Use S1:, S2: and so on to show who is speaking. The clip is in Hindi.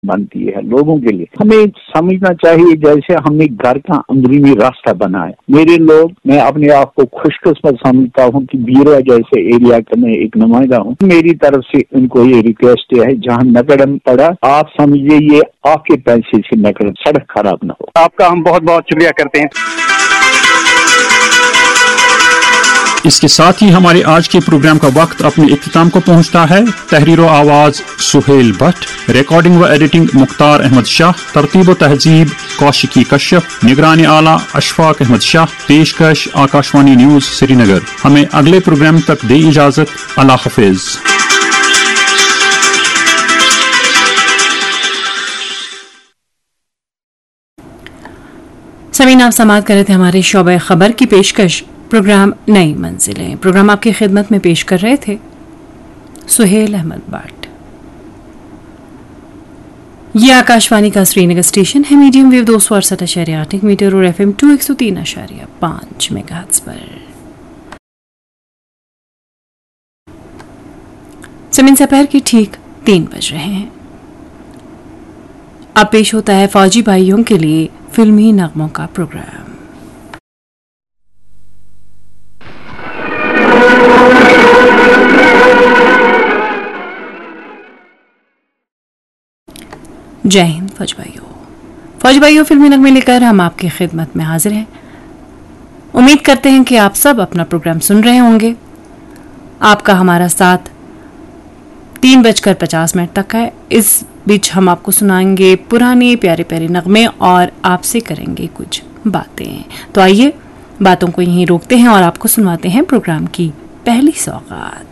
S1: बनती है लोगों के लिए। हमें समझना चाहिए जैसे हमने घर का अंदरूनी रास्ता बनाया। मेरे लोग, मैं अपने आप को खुशकिस्मत समझता हूँ कि बीरा जैसे एरिया का मैं एक नुमाइंदा हूँ। मेरी तरफ से उनको ये रिक्वेस्ट है, जहाँ नकड़म पड़ा आप समझिए ये आपके पैसे से नकड़, सड़क खराब न हो।
S2: आपका हम बहुत बहुत शुक्रिया करते हैं।
S3: इसके साथ ही हमारे आज के प्रोग्राम का वक्त अपने इख्तिताम को पहुंचता है। तहरीर व आवाज सुहेल भट्ट, रिकॉर्डिंग व एडिटिंग मुख्तार अहमद शाह, तरतीब व तहजीब कौशिकी कश्यप, निगरानी आला अशफाक अहमद शाह, पेशकश आकाशवाणी न्यूज श्रीनगर। हमें अगले प्रोग्राम तक दे इजाजत। अल्लाह हाफिज।
S4: समीन, आप समाअत कर रहे थे हमारे शोबे खबर की पेशकश प्रोग्राम नई मंजिलें। प्रोग्राम आपकी खिदमत में पेश कर रहे थे सुहेल अहमद भट्ट। ये आकाशवाणी का श्रीनगर स्टेशन है, मीडियम वेव 268.8 मीटर और FM 103.5 मेगाहर्ट्ज पर। समीन, दोपहर के ठीक 3 बज रहे हैं। अब पेश होता है फौजी भाइयों के लिए फिल्मी नगमों का प्रोग्राम। जय हिंद फौजी भाइयों। फौजी भाइयों, फिल्मी नगमे लेकर हम आपकी खिदमत में हाजिर हैं। उम्मीद करते हैं कि आप सब अपना प्रोग्राम सुन रहे होंगे। आपका हमारा साथ 3:50 तक है। इस बीच हम आपको सुनाएंगे पुराने प्यारे प्यारे नगमे और आपसे करेंगे कुछ बातें। तो आइए बातों को यहीं रोकते हैं और आपको सुनवाते हैं प्रोग्राम की पहली सौगात।